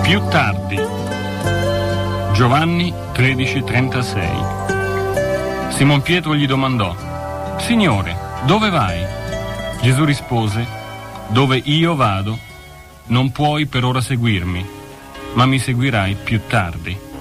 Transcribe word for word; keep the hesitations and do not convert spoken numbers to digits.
Più tardi. Giovanni tredici trentasei. Simon Pietro gli domandò: Signore, dove vai? Gesù rispose: dove io vado, non puoi per ora seguirmi, ma mi seguirai più tardi.